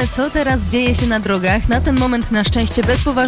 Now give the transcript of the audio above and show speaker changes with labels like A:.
A: co teraz dzieje się na drogach. Na ten moment na szczęście bez poważnych